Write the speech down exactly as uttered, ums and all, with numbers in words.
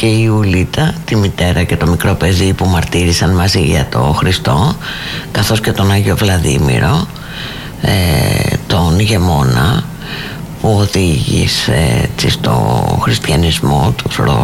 και η Ιουλίτα, τη μητέρα και το μικρό παιδί που μαρτύρησαν μαζί για το Χριστό, καθώς και τον Άγιο Βλαδίμηρο, ε, τον ηγεμόνα που οδήγησε έτσι στο χριστιανισμό τους Ρο,